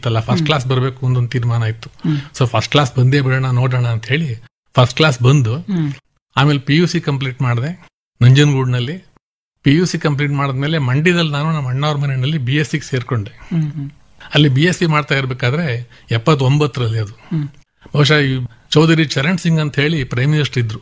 ಇತ್ತಲ್ಲ, first class ಬರಬೇಕು ಒಂದೊಂದು ತೀರ್ಮಾನ ಇತ್ತು. ಸೊ ಫಸ್ಟ್ ಕ್ಲಾಸ್ ಬಂದೇ ಬಿಡೋಣ ನೋಡೋಣ ಅಂತ ಹೇಳಿ ಫಸ್ಟ್ ಕ್ಲಾಸ್ ಬಂದು ಆಮೇಲೆ PUC ಕಂಪ್ಲೀಟ್ ಮಾಡಿದೆ ನಂಜನಗೂಡ್ನಲ್ಲಿ. PUC ಕಂಪ್ಲೀಟ್ ಮಾಡಿದ್ಮೇಲೆ ಮಂಡ್ಯದಲ್ಲಿ ನಾನು ನಮ್ಮ ಅಣ್ಣವ್ರ ಮನೆಯಲ್ಲಿ BSc ಸೇರ್ಕೊಂಡೆ. ಅಲ್ಲಿ BSc ಮಾಡ್ತಾ ಇರ್ಬೇಕಾದ್ರೆ 79ರಲ್ಲಿ ಅದು ಬಹುಶಃ ಈ ಚೌಧರಿ ಚರಣ್ ಸಿಂಗ್ ಅಂತ ಹೇಳಿ ಪ್ರೈಮ್ ಮಿನಿಸ್ಟರ್ ಇದ್ರು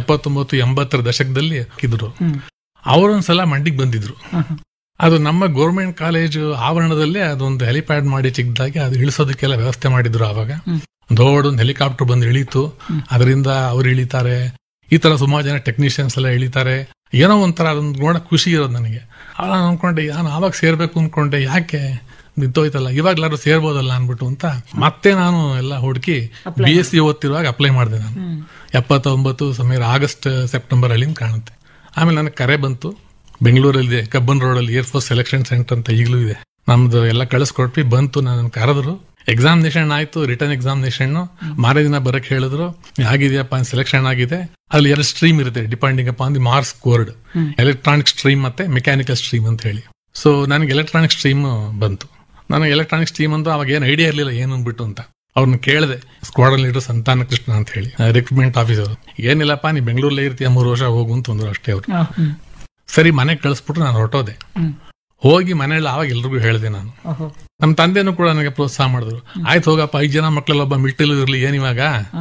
79-80 ದಶಕದಲ್ಲಿ ಇದ್ರು. ಅವರೊಂದ್ಸಲ ಮಂಡಿಗೆ ಬಂದಿದ್ರು. ಅದು ನಮ್ಮ ಗೌರ್ಮೆಂಟ್ ಕಾಲೇಜು ಆವರಣದಲ್ಲೇ ಅದೊಂದು ಹೆಲಿಪ್ಯಾಡ್ ಮಾಡಿ ಚಿಕ್ಕದಾಗಿ ಅದು ಇಳಿಸೋದಕ್ಕೆಲ್ಲ ವ್ಯವಸ್ಥೆ ಮಾಡಿದ್ರು. ಆವಾಗ ದೊಡ್ಡೊಂದು ಹೆಲಿಕಾಪ್ಟರ್ ಬಂದು ಇಳೀತು, ಅದರಿಂದ ಅವ್ರು ಇಳಿತಾರೆ, ಈ ತರ ಸುಮಾರು ಜನ ಟೆಕ್ನಿಷಿಯನ್ಸ್ ಎಲ್ಲ ಇಳಿತಾರೆ. ಏನೋ ಒಂಥರ ಅದೊಂದು ನೋಡ ಖುಷಿ ಇರೋದು ನನಗೆ. ನಾನು ಅನ್ಕೊಂಡೆ ನಾನು ಆವಾಗ ಸೇರ್ಬೇಕು ಅನ್ಕೊಂಡೆ, ಯಾಕೆ ನಿಂತೋಯ್ತಲ್ಲ ಇವಾಗ್ಲಾರು ಸೇರ್ಬೋದಲ್ಲ ಅನ್ಬಿಟ್ಟು ಅಂತ ಮತ್ತೆ ನಾನು ಎಲ್ಲ ಹುಡುಕಿ BSc ಓದ್ತಿರುವಾಗ ಅಪ್ಲೈ ಮಾಡಿದೆ ನಾನು. 79 ಸಮಯ ಆಗಸ್ಟ್ ಸೆಪ್ಟೆಂಬರ್ ಅಲ್ಲಿ ಕಾಣುತ್ತೆ. ಆಮೇಲೆ ನನಗೆ ಕರೆ ಬಂತು, ಬೆಂಗಳೂರಲ್ಲಿ ಕಬ್ಬನ್ ರೋಡಲ್ಲಿ ಏರ್ಫೋರ್ಸ್ ಸೆಲೆಕ್ಷನ್ ಸೆಂಟರ್ ಅಂತ ಈಗಲೂ ಇದೆ, ನಮ್ದು ಎಲ್ಲ ಕಳಿಸ್ಕೊಟ್ವಿ. ಬಂತು, ನನ್ನ ಕರೆದ್ರು, ಎಕ್ಸಾಮಿನೇಷನ್ ಆಯ್ತು, ರಿಟರ್ನ್ ಎಕ್ಸಾಮಿನೇಷನ್ ಮಾರೇ ದಿನ ಬರಕ್ ಹೇಳಿದ್ರು. ಆಗಿದೆಯಪ್ಪ ಸೆಲೆಕ್ಷನ್ ಆಗಿದೆ. ಅಲ್ಲಿ 2 ಸ್ಟ್ರೀಮ್ ಇರುತ್ತೆ depending upon the marks scored, electronic stream ಮತ್ತೆ ಮೆಕ್ಯಾನಿಕಲ್ ಸ್ಟ್ರೀಮ್ ಅಂತ ಹೇಳಿ. ಸೊ ನನಗೆ ಎಲೆಕ್ಟ್ರಾನಿಕ್ ಸ್ಟ್ರೀಮ್ ಬಂತು. ನನಗೆ ಎಲೆಕ್ಟ್ರಾನಿಕ್ ಸ್ಟ್ರೀಮ್ ಅಂತ ಅವಾಗ ಏನು ಐಡಿಯಾ ಇರಲಿಲ್ಲ ಏನು ಅಂದ್ಬಿಟ್ಟು ಅಂತ. ಅವ್ರನ್ನ ಕೇಳಿದೆ, ಸ್ಕ್ವಾಡನ್ ಲೀಡರ್ ಸಂತಾನ ಕೃಷ್ಣ ಅಂತ ಹೇಳಿ ರಿಕ್ರೂಟ್ಮೆಂಟ್ ಆಫೀಸರ್. ಏನಿಲ್ಲಪ್ಪ ನೀ ಬೆಂಗಳೂರಲ್ಲೇ ಇರ್ತೀಯ 3 ವರ್ಷ ಹೋಗು ಅಂತಂದ್ರು ಅಷ್ಟೇ ಅವ್ರು. ಸರಿ ಮನೆಗೆ ಕಳಿಸ್ಬಿಟ್ರು, ನಾನು ಹೊರಟೋದೆ. ಹೋಗಿ ಮನೆಯಲ್ಲಿ ಆವಾಗ ಎಲ್ರಿಗೂ ಹೇಳಿದೆ ನಾನು. ನಮ್ಮ ತಂದೆನೂ ಕೂಡ ನನಗೆ ಪ್ರೋತ್ಸಾಹ ಮಾಡಿದ್ರು. ಆಯ್ತು ಹೋಗಪ್ಪ, 5 ಜನ ಮಕ್ಕಳೆಲ್ಲ ಒಬ್ಬ ಮಿಲ್ಟಲ್ ಇರ್ಲಿ ಏನಿವಾಗ,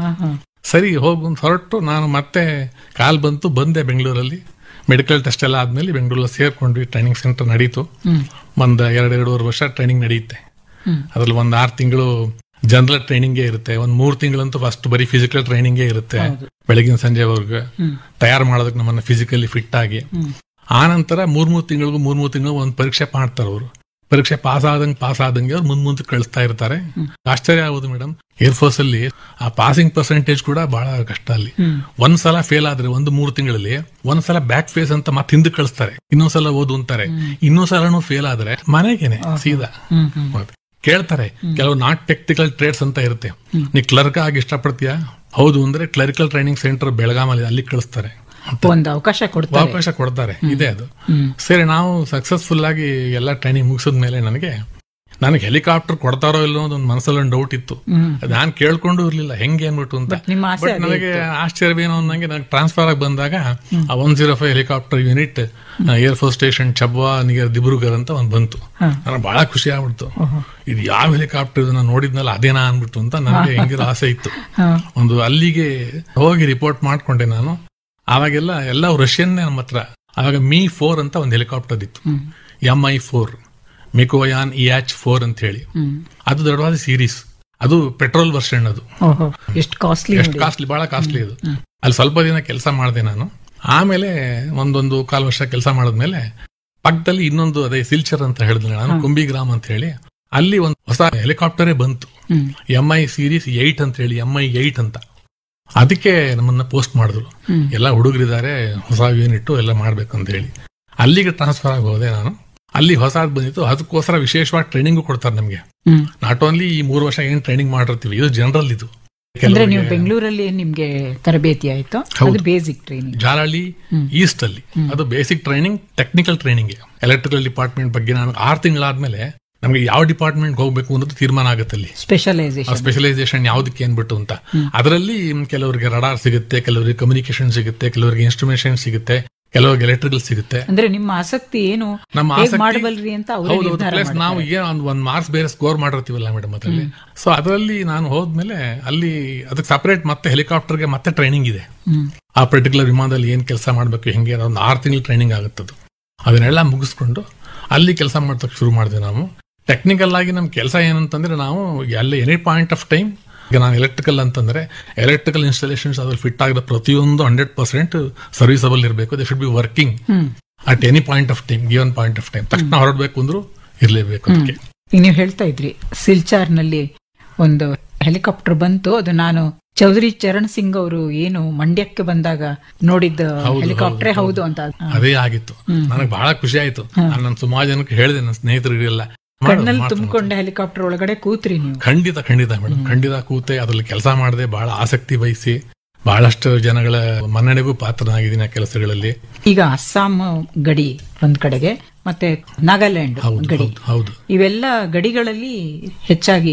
ಸರಿ ಹೋಗು ಹೊರಟು. ನಾನು ಮತ್ತೆ ಕಾಲ್ ಬಂತು, ಬಂದೆ ಬೆಂಗಳೂರಲ್ಲಿ. ಮೆಡಿಕಲ್ ಟೆಸ್ಟ್ ಎಲ್ಲ ಆದ್ಮೇಲೆ ಬೆಂಗಳೂರಲ್ಲಿ ಸೇರ್ಕೊಂಡ್ವಿ. ಟ್ರೈನಿಂಗ್ ಸೆಂಟರ್ ನಡೀತು. ಒಂದ್ 2-2.5 ವರ್ಷ ಟ್ರೈನಿಂಗ್ ನಡೆಯುತ್ತೆ. ಅದ್ರಲ್ಲಿ 6 ತಿಂಗಳು ಜನರಲ್ ಟ್ರೈನಿಂಗೇ ಇರುತ್ತೆ. 3 ತಿಂಗಳಂತೂ ಫಸ್ಟ್ ಬರೀ ಫಿಸಿಕಲ್ ಟ್ರೈನಿಂಗೇ ಇರುತ್ತೆ, ಬೆಳಗಿನ ಸಂಜೆವರೆಗೂ ತಯಾರು ಮಾಡೋದಕ್ಕೆ ನಮ್ಮನ್ನ ಫಿಸಿಕಲಿ ಫಿಟ್ ಆಗಿ. ಆ ನಂತರ 3 ತಿಂಗಳು ಒಂದು ಪರೀಕ್ಷೆ ಮಾಡ್ತಾರೆ ಅವರು. ಪರೀಕ್ಷೆ ಪಾಸ್ ಆದಂಗೆ ಅವ್ರು ಮುಂದೆ ಕಳಿಸ್ತಾ ಇರ್ತಾರೆ. ಆಶ್ಚರ್ಯ ಆಗೋದು ಮೇಡಮ್, ಏರ್ಫೋರ್ಸ್ ಅಲ್ಲಿ ಆ ಪಾಸಿಂಗ್ ಪರ್ಸೆಂಟೇಜ್ ಕೂಡ ಬಹಳ ಕಷ್ಟ. ಅಲ್ಲಿ ಒಂದ್ಸಲ ಫೇಲ್ ಆದ್ರೆ 3 ತಿಂಗಳಲ್ಲಿ ಒಂದ್ಸಲ ಬ್ಯಾಕ್ ಫೇಸ್ ಅಂತ ಮತ್ತೆ ಹಿಂದಕ್ಕೆ ಕಳಿಸ್ತಾರೆ, ಇನ್ನೊಂದ್ಸಲ ಓದು ಅಂತಾರೆ, ಇನ್ನೊಂದ್ಸಲನೂ ಫೇಲ್ ಆದ್ರೆ ಮನೆಗೇನೆ ಸೀದಾ ಕೇಳ್ತಾರೆ. ಕೆಲವು ನಾಟ್ ಟೆಕ್ನಿಕಲ್ ಟ್ರೇಡ್ಸ್ ಅಂತ ಇರುತ್ತೆ. ನೀ ಕ್ಲರ್ಕ್ ಆಗಿ ಇಷ್ಟಪಡ್ತೀಯಾ? ಹೌದು ಅಂದ್ರೆ ಕ್ಲರಿಕಲ್ ಟ್ರೈನಿಂಗ್ ಸೆಂಟರ್ ಬೆಳಗಾಮಲ್ಲಿ ಅಲ್ಲಿ ಕಳಿಸ್ತಾರೆ, ಒಂದು ಅವಕಾಶ ಕೊಡ್ತಾರೆ. ಇದೆ ಅದು. ಸರಿ, ನಾವು ಸಕ್ಸಸ್ಫುಲ್ ಆಗಿ ಎಲ್ಲ ಟ್ರೈನಿಂಗ್ ಮುಗಿಸಿದ್ಮೇಲೆ ನನಗೆ ಹೆಲಿಕಾಪ್ಟರ್ ಕೊಡ್ತಾರೋ ಇಲ್ಲೋ ಒಂದು ಮನಸ್ಸಲ್ಲಿ ಒಂದು ಡೌಟ್ ಇತ್ತು. ನಾನ್ ಕೇಳ್ಕೊಂಡು ಇರ್ಲಿಲ್ಲ ಹೆಂಗೆ ಅನ್ಬಿಟ್ಟು ಅಂತ. ಬಟ್ ನನಗೆ ಆಶ್ಚರ್ಯವೇನೋ ಅನ್ನಂಗೆ ನನಗೆ ಟ್ರಾನ್ಸ್ಫರ್ ಆಗಿ ಬಂದಾಗ 105 helicopter unit air force station ಚಬ್ವಾ near Dibrugarh ಅಂತ ಒಂದು ಬಂತು. ನನಗೆ ಬಹಳ ಖುಷಿ ಆಗ್ಬಿಡ್ತು. ಇದು ಯಾವ ಹೆಲಿಕಾಪ್ಟರ್ ಇದನ್ನ ನೋಡಿದ್ನಲ್ಲ ಅದೇನಾ ಅನ್ಬಿಟ್ಟು ಅಂತ ನನಗೆ ಹೆಂಗಿರೋ ಆಸೆ ಇತ್ತು. ಒಂದು ಅಲ್ಲಿಗೆ ಹೋಗಿ ರಿಪೋರ್ಟ್ ಮಾಡ್ಕೊಂಡೆ ನಾನು. ಆವಾಗೆಲ್ಲ ಎಲ್ಲ ರಷ್ಯನ್ ನಮ್ಮ ಹತ್ರ. ಆವಾಗ Mi-4 ಅಂತ ಒಂದು ಹೆಲಿಕಾಪ್ಟರ್ ಇತ್ತು, Mi-4 ಮಿಕೋಯಾನ್ EH-4 ಅಂತ ಹೇಳಿ. ಅದು ದೊಡ್ಡವಾದ ಸೀರೀಸ್, ಅದು ಪೆಟ್ರೋಲ್ ವರ್ಷನ್. ಅದು ಎಷ್ಟು ಕಾಸ್ಟ್ಲಿ, ಬಹಳ ಕಾಸ್ಟ್ಲಿ ಅದು. ಅಲ್ಲಿ ಸ್ವಲ್ಪ ದಿನ ಕೆಲಸ ಮಾಡಿದೆ ನಾನು. ಆಮೇಲೆ 1.25 ವರ್ಷ ಕೆಲಸ ಮಾಡಿದ್ಮೇಲೆ ಪಕ್ಕದಲ್ಲಿ ಇನ್ನೊಂದು ಅದೇ ಸಿಲ್ಚರ್ ಅಂತ ಹೇಳಿದ್ರೆ ನಾನು, ಕುಂಬಿಗ್ರಾಮ್ ಅಂತ ಹೇಳಿ, ಅಲ್ಲಿ ಒಂದು ಹೊಸ ಹೆಲಿಕಾಪ್ಟರೇ ಬಂತು, Mi ಸೀರೀಸ್ 8 ಅಂತ ಹೇಳಿ, Mi-8 ಅಂತ. ಅದಕ್ಕೆ ನಮ್ಮನ್ನ ಪೋಸ್ಟ್ ಮಾಡಿದ್ರು. ಎಲ್ಲ ಹುಡುಗರಿದ್ದಾರೆ, ಹೊಸ ಯೂನಿಟ್ ಎಲ್ಲ ಮಾಡ್ಬೇಕಂತ ಹೇಳಿ ಅಲ್ಲಿಗೆ ಟ್ರಾನ್ಸ್ಫರ್ ಆಗಿ ಹೋದೆ ನಾನು. ಅಲ್ಲಿ ಹೊಸದ್ ಬಂದಿತ್ತು, ಅದಕ್ಕೋಸ್ಕರ ವಿಶೇಷವಾಗಿ ಟ್ರೈನಿಂಗ್ ಕೊಡ್ತಾರೆ ನಮ್ಗೆ. ನಾಟ್ ಓನ್ಲಿ ಈ 3 ವರ್ಷ ಏನ್ ಟ್ರೈನಿಂಗ್ ಮಾಡಿರ್ತೀವಿ, ಇದು ಜನರಲ್. ಇದು ನೀವು ಬೆಂಗಳೂರಲ್ಲಿ ನಿಮ್ಗೆ ತರಬೇತಿ ಆಯ್ತು, ಬೇಸಿಕ್ ಟ್ರೈನಿಂಗ್. ಜಾಲಹಳ್ಳಿ ಈಸ್ಟ್ ಅಲ್ಲಿ ಅದು basic training, technical training. Electrical department ಬಗ್ಗೆ ನಾನು 6 ತಿಂಗಳಾದ್ಮೇಲೆ ನಮಗೆ ಯಾವ ಡಿಪಾರ್ಟ್ಮೆಂಟ್ ಹೋಗ್ಬೇಕು ಅನ್ನೋದು ತೀರ್ಮಾನ ಆಗುತ್ತೆ. ಅಲ್ಲಿ ಸ್ಪೆಷಲೈಸೇಷನ್ ಯಾವ್ದಕ್ಕೆ ಏನ್ಬಿಟ್ಟು ಅಂತ. ಅದರಲ್ಲಿ ಕೆಲವರಿಗೆ ರಡಾರ್ ಸಿಗುತ್ತೆ, ಕೆಲವರಿಗೆ ಕಮ್ಯುನಿಕೇಶನ್ ಸಿಗುತ್ತೆ, ಕೆಲವರಿಗೆ ಇನ್ಸ್ಟ್ರುಮೇಷನ್ ಸಿಗುತ್ತೆ, ಕೆಲವರಿಗೆ ಎಲೆಕ್ಟ್ರಿಕಲ್ ಸಿಗುತ್ತೆ. ಅಂದ್ರೆ ನಿಮ್ಮ ಆಸಕ್ತಿ ಏನು, ನಮ್ಮ ಮಾಡಬಲ್ರಿ ಅಂತ. ಪ್ಲಸ್ ನಾವು ಒಂದ್ ಮಾರ್ಕ್ಸ್ ಬೇರೆ ಸ್ಕೋರ್ ಮಾಡಿರ್ತೀವಲ್ಲ ಮೇಡಮ್ ಅದರಲ್ಲಿ. ಸೊ ಅದರಲ್ಲಿ ನಾನು ಹೋದ್ಮೇಲೆ ಅಲ್ಲಿ ಅದಕ್ಕೆ ಸಪರೇಟ್ ಮತ್ತೆ ಹೆಲಿಕಾಪ್ಟರ್ಗೆ ಮತ್ತೆ ಟ್ರೈನಿಂಗ್ ಇದೆ. ಆ ಪರ್ಟಿಕ್ಯುಲರ್ ವಿಮಾನದಲ್ಲಿ ಏನ್ ಕೆಲಸ ಮಾಡ್ಬೇಕು, ಹೆಂಗೆ, ಒಂದು 6 ತಿಂಗಳು ಟ್ರೈನಿಂಗ್ ಆಗುತ್ತದು. ಅದನ್ನೆಲ್ಲ ಮುಗಿಸ್ಕೊಂಡು ಅಲ್ಲಿ ಕೆಲಸ ಮಾಡ್ತಕ್ಕೆ ಶುರು ಮಾಡಿದೆ ನಾವು. ಟೆಕ್ನಿಕಲ್ ಆಗಿ ನಮ್ ಕೆಲಸ ಏನಂತಂದ್ರೆ, ನಾವು ಅಲ್ಲಿ ಎನಿ ಪಾಯಿಂಟ್ ಆಫ್ ಟೈಮ್, ಈಗ ನಾನು ಎಲೆಕ್ಟ್ರಿಕಲ್ ಅಂತಂದ್ರೆ ಎಲೆಕ್ಟ್ರಿಕಲ್ ಇನ್ಸ್ಟಾಲೇಷನ್ಸ್ ಅದ್ರಲ್ಲಿ ಫಿಟ್ ಆಗಿರೋ ಪ್ರತಿಯೊಂದು 100% ಸರ್ವಿಸಬಲ್ ಇರಬೇಕು. They should be working at any point of time, given point of time. ತಕ್ಷಣ ಹೊರಡ್ಬೇಕು ಅಂದ್ರೂ ಇರ್ಲೇಬೇಕು. ಅದಕ್ಕೆ ನೀವು ಹೇಳ್ತಾ ಇದ್ರಿ ಸಿಲ್ಚಾರ್ ನಲ್ಲಿ ಒಂದು ಹೆಲಿಕಾಪ್ಟರ್ ಬಂತು, ಅದು ನಾನು ಚೌಧರಿ ಚರಣ್ ಸಿಂಗ್ ಅವರು ಏನು ಮಂಡ್ಯಕ್ಕೆ ಬಂದಾಗ ನೋಡಿದ್ದ ಹೆಲಿಕಾಪ್ಟರ್ ಹೌದು ಅಂತ. ಅದೇ ಆಗಿತ್ತು. ನನಗೆ ಬಹಳ ಖುಷಿ ಆಯ್ತು. ನಾನು ಸುಮಾರು ಜನಕ್ಕೆ ಹೇಳಿದೆ, ನನ್ನ ಸ್ನೇಹಿತರಿಗೆಲ್ಲ. ಕಣ್ಣಲ್ಲಿ ತುಂಬಿಕೊಂಡ ಹೆಲಿಕಾಪ್ಟರ್ ಒಳಗಡೆ ಕೂತ್ರಿ ನೀವು? ಖಂಡಿತ ಮೇಡಮ್, ಖಂಡಿತ ಕೂತೆ ಅದ್ರಲ್ಲಿ ಕೆಲಸ ಮಾಡಿದೆ. ಬಹಳ ಆಸಕ್ತಿ ವಹಿಸಿ ಬಹಳಷ್ಟು ಜನಗಳ ಮನ್ನಣೆಗೂ ಪಾತ್ರನಾಗಿದ್ದೀನಿ ಆ ಕೆಲಸಗಳಲ್ಲಿ. ಈಗ ಅಸ್ಸಾಂ ಗಡಿ ಒಂದ್ ಕಡೆಗೆ, ಮತ್ತೆ ನಾಗಾಲ್ಯಾಂಡ್ ಗಡಿ, ಇವೆಲ್ಲ ಗಡಿಗಳಲ್ಲಿ ಹೆಚ್ಚಾಗಿ